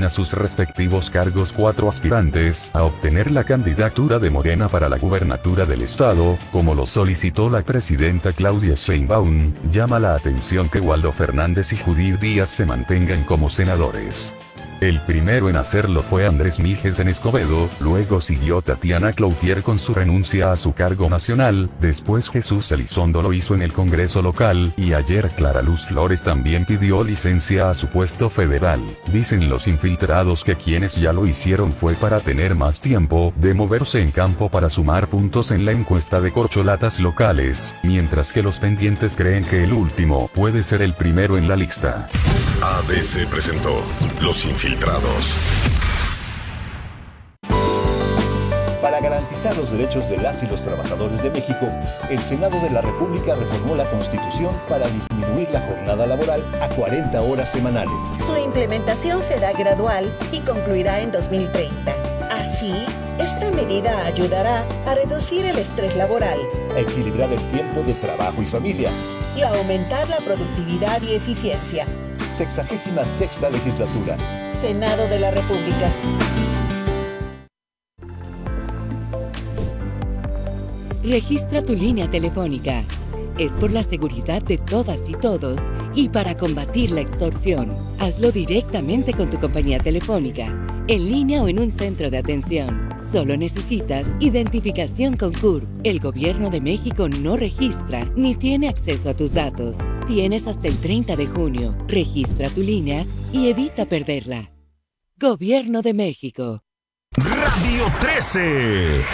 a sus respectivos cargos 4 aspirantes a obtener la candidatura de Morena para la gubernatura del estado, como lo solicitó la presidenta Claudia Sheinbaum. Llama la atención que Waldo Fernández y Judith Díaz se mantengan como senadores. El primero en hacerlo fue Andrés Míguez en Escobedo, luego siguió Tatiana Cloutier con su renuncia a su cargo nacional, después Jesús Elizondo lo hizo en el Congreso local, y ayer Clara Luz Flores también pidió licencia a su puesto federal. Dicen los infiltrados que quienes ya lo hicieron fue para tener más tiempo de moverse en campo para sumar puntos en la encuesta de corcholatas locales, mientras que los pendientes creen que el último puede ser el primero en la lista. ABC presentó Los Infiltrados. Para garantizar los derechos de las y los trabajadores de México, el Senado de la República reformó la Constitución para disminuir la jornada laboral a 40 horas semanales. Su implementación será gradual y concluirá en 2030. Así, esta medida ayudará a reducir el estrés laboral, a equilibrar el tiempo de trabajo y familia y a aumentar la productividad y eficiencia. 66ª legislatura. Senado de la República. Registra tu línea telefónica. Es por la seguridad de todas y todos y para combatir la extorsión. Hazlo directamente con tu compañía telefónica, en línea o en un centro de atención. Solo necesitas identificación con CURP. El Gobierno de México no registra ni tiene acceso a tus datos. Tienes hasta el 30 de junio. Registra tu línea y evita perderla. Gobierno de México. Radio 13.